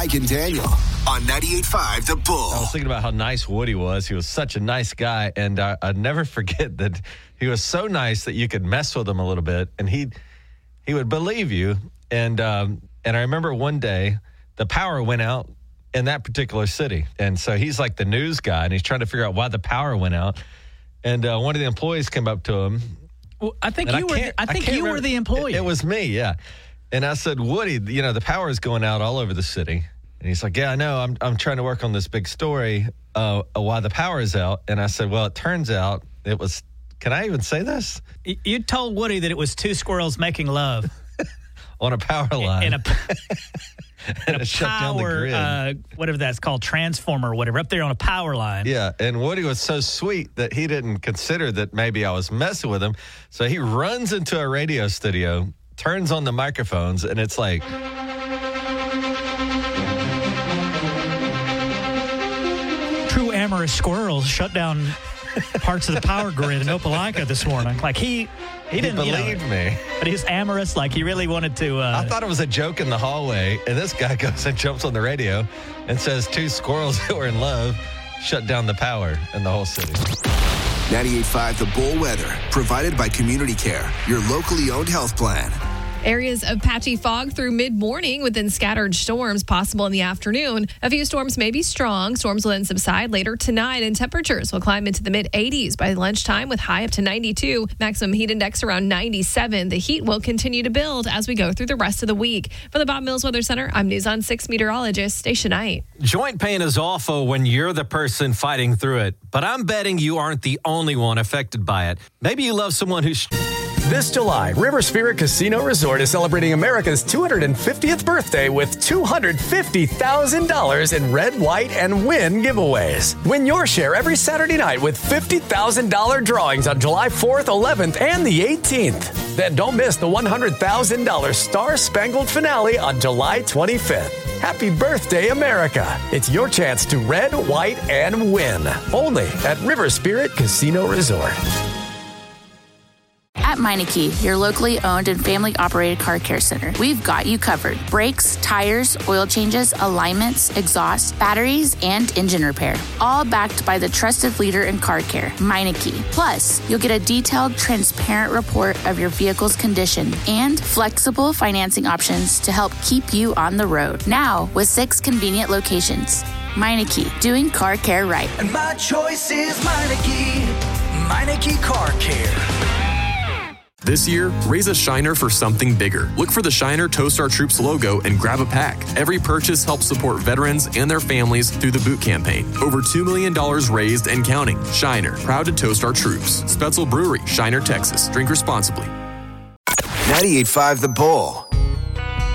Mike and Daniel on 98.5 The Bull. I was thinking about how nice Woody was. He was such a nice guy, and I'd never forget that he was so nice that you could mess with him a little bit, and he would believe you. And I remember one day the power went out in that particular city, and so he's like the news guy, and he's trying to figure out why the power went out. And one of the employees came up to him. Well, I think you were the employee. It was me, yeah. And I said, Woody, the power is going out all over the city. And he's like, yeah, I know. I'm trying to work on this big story why the power is out. And I said, well, it turns out it was, can I even say this? You told Woody that it was two squirrels making love. On a power line. In a power, whatever that's called, transformer or whatever, up there on a power line. Yeah, and Woody was so sweet that he didn't consider that maybe I was messing with him. So he runs into a radio studio, turns on the microphones, and it's like... True amorous squirrels shut down parts of the power grid in Opelika this morning. Like he didn't believe me. But he's amorous, like he really wanted to... I thought it was a joke in the hallway, and this guy goes and jumps on the radio and says two squirrels that were in love shut down the power in the whole city. 98.5 The Bull weather, provided by Community Care, your locally owned health plan. Areas of patchy fog through mid-morning with then scattered storms possible in the afternoon. A few storms may be strong. Storms will then subside later tonight, and temperatures will climb into the mid-80s by lunchtime with high up to 92. Maximum heat index around 97. The heat will continue to build as we go through the rest of the week. For the Bob Mills Weather Center, I'm News on 6 meteorologist Stacia Knight. Joint pain is awful when you're the person fighting through it, but I'm betting you aren't the only one affected by it. Maybe you love someone who's... This July, River Spirit Casino Resort is celebrating America's 250th birthday with $250,000 in red, white, and win giveaways. Win your share every Saturday night with $50,000 drawings on July 4th, 11th, and the 18th. Then don't miss the $100,000 Star Spangled finale on July 25th. Happy birthday, America. It's your chance to red, white, and win. Only at River Spirit Casino Resort. At Meineke, your locally owned and family-operated car care center, we've got you covered. Brakes, tires, oil changes, alignments, exhaust, batteries, and engine repair. All backed by the trusted leader in car care, Meineke. Plus, you'll get a detailed, transparent report of your vehicle's condition and flexible financing options to help keep you on the road. Now, with 6 convenient locations. Meineke, doing car care right. And my choice is Meineke. Meineke Car Care. This year, raise a Shiner for something bigger. Look for the Shiner Toast Our Troops logo and grab a pack. Every purchase helps support veterans and their families through the boot campaign. Over $2 million raised and counting. Shiner, proud to toast our troops. Spetzel Brewery, Shiner, Texas. Drink responsibly. 98.5 The Bull.